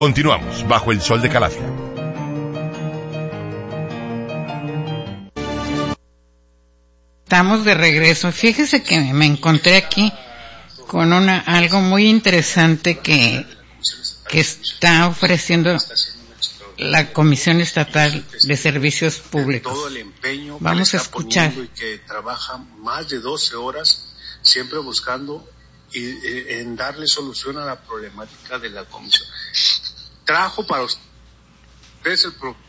Continuamos bajo el sol de Calafia. Estamos de regreso. Fíjese que me encontré aquí con algo muy interesante que está ofreciendo la Comisión Estatal de Servicios Públicos. Todo el empeño Vamos a escuchar. Y que trabaja más de 12 horas siempre buscando en darle solución a la problemática de la comisión. Trabajo para ustedes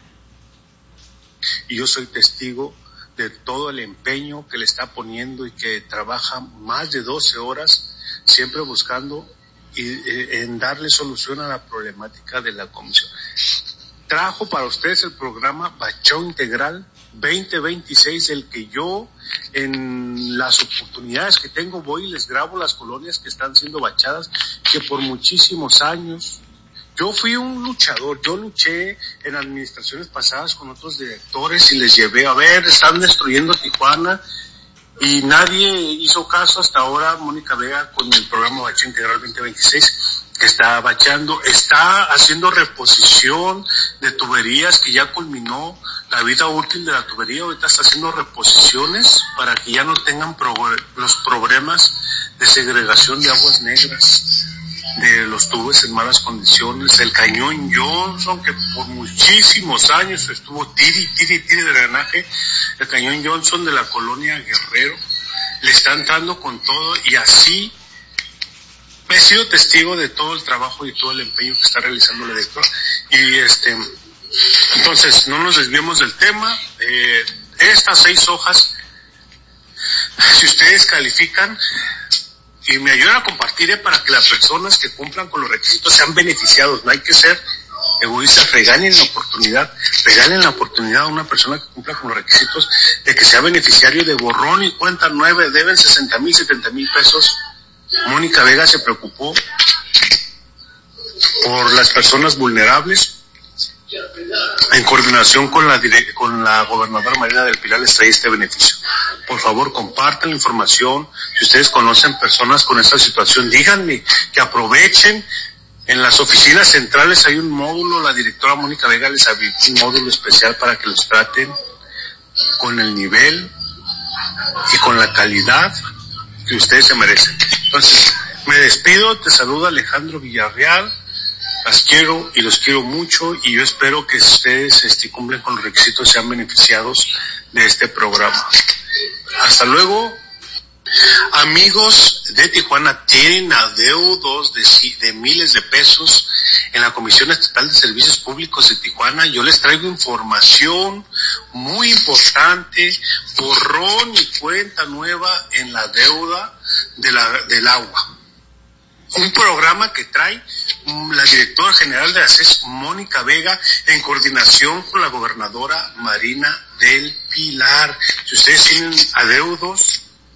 y yo soy testigo de todo el empeño que le está poniendo y que trabaja más de 12 horas siempre buscando en darle solución a la problemática de la comisión. Trajo para ustedes el programa Bacheo Integral 2026, el que yo en las oportunidades que tengo voy y les grabo las colonias que están siendo bachadas, que por muchísimos años yo fui un luchador. Yo luché en administraciones pasadas con otros directores y les llevé a ver, están destruyendo Tijuana y nadie hizo caso hasta ahora. Mónica Vega con el programa Bacheo Integral 2026 que está bachando, está haciendo reposición de tuberías que ya culminó la vida útil de la tubería. Ahorita está haciendo reposiciones para que ya no tengan los problemas de segregación de aguas negras de los tubos en malas condiciones. El cañón Johnson, que por muchísimos años estuvo tiri de drenaje, el cañón Johnson de la colonia Guerrero, le están dando con todo, y así he sido testigo de todo el trabajo y todo el empeño que está realizando la directora. Y entonces no nos desviemos del tema. Estas 6 hojas, si ustedes califican y me ayudan a compartir para que las personas que cumplan con los requisitos sean beneficiados. No hay que ser egoístas, regalen la oportunidad a una persona que cumpla con los requisitos de que sea beneficiario de borrón y cuenta 9, deben 60,000, 70,000 pesos. Mónica Vega se preocupó por las personas vulnerables. En coordinación con la gobernadora Marina del Pilar les trae este beneficio. Por favor, compartan la información. Si ustedes conocen personas con esta situación, díganme que aprovechen. En las oficinas centrales hay un módulo, la directora Mónica Vega les habilitó un módulo especial para que los traten con el nivel y con la calidad que ustedes se merecen. Entonces, me despido, te saluda Alejandro Villarreal, las quiero y los quiero mucho, y yo espero que ustedes cumplen con los requisitos, sean beneficiados de este programa. Hasta luego. Amigos de Tijuana, tienen adeudos de miles de pesos en la Comisión Estatal de Servicios Públicos de Tijuana. Yo les traigo información muy importante, borrón y cuenta nueva en la deuda del agua. Un programa que trae la directora general de ACES, Mónica Vega, en coordinación con la gobernadora Marina del Pilar. Si ustedes tienen adeudos,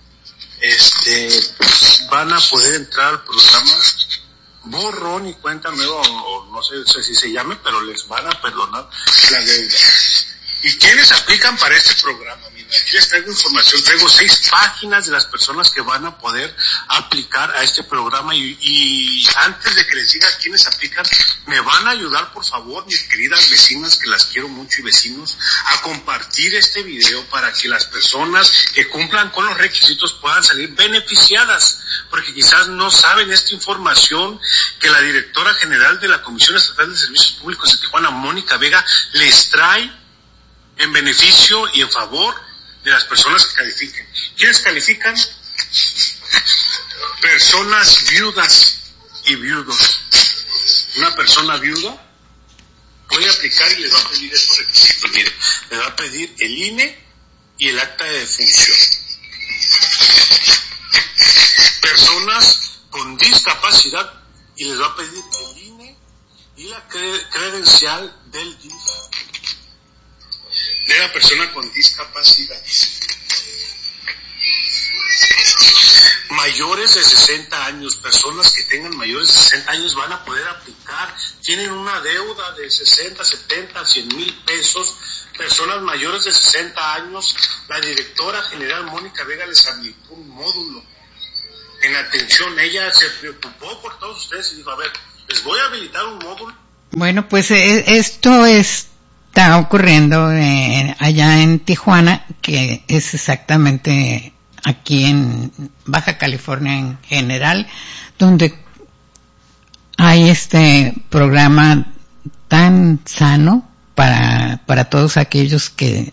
van a poder entrar al programa borrón y cuenta nueva, o no sé si se llame, pero les van a perdonar la deuda. ¿Y quiénes aplican para este programa? Mira, aquí les traigo información, traigo 6 páginas de las personas que van a poder aplicar a este programa, y antes de que les diga quiénes aplican, me van a ayudar, por favor, mis queridas vecinas, que las quiero mucho, y vecinos, a compartir este video para que las personas que cumplan con los requisitos puedan salir beneficiadas, porque quizás no saben esta información que la directora general de la Comisión Estatal de Servicios Públicos de Tijuana, Mónica Vega, les trae en beneficio y en favor de las personas que califiquen. ¿Quiénes califican? Personas viudas y viudos. Una persona viuda puede aplicar y les va a pedir estos requisitos. Miren, les va a pedir el INE y el acta de defunción. Personas con discapacidad, y les va a pedir el INE y la credencial del DIF de la persona con discapacidad. Mayores de 60 años, personas que tengan mayores de 60 años van a poder aplicar. Tienen una deuda de 60, 70, 100,000 pesos. Personas mayores de 60 años, la directora general Mónica Vega les habilitó un módulo en atención. Ella se preocupó por todos ustedes y dijo, a ver, les voy a habilitar un módulo Bueno, pues esto está ocurriendo allá en Tijuana, que es exactamente aquí en Baja California en general, donde hay este programa tan sano para todos aquellos que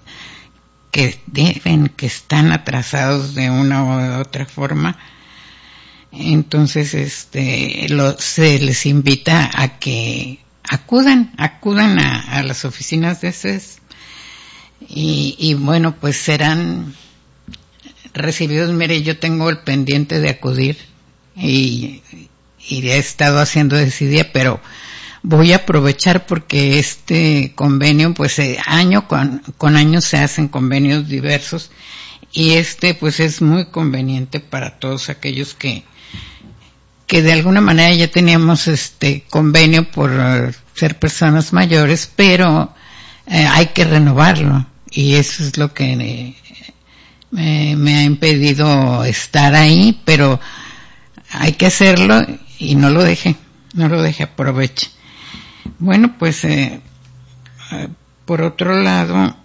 están atrasados de una u otra forma. Entonces se les invita a que acudan a las oficinas de CES y bueno, pues serán recibidos. Mire, yo tengo el pendiente de acudir y he estado haciendo desidia, pero voy a aprovechar porque este convenio, pues año con año se hacen convenios diversos y pues es muy conveniente para todos aquellos que de alguna manera ya teníamos convenio por ser personas mayores, pero hay que renovarlo y eso es lo que me ha impedido estar ahí, pero hay que hacerlo y no lo deje, aproveche. Bueno, pues por otro lado,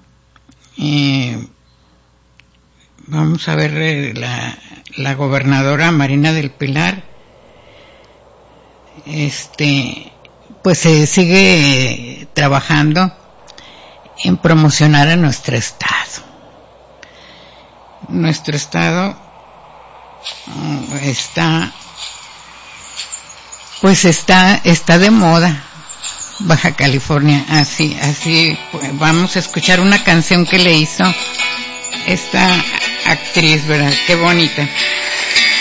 vamos a ver la gobernadora Marina del Pilar, pues se sigue trabajando en promocionar a nuestro estado. Nuestro estado está de moda. Baja California, así, pues, vamos a escuchar una canción que le hizo esta actriz, ¿verdad? Qué bonita.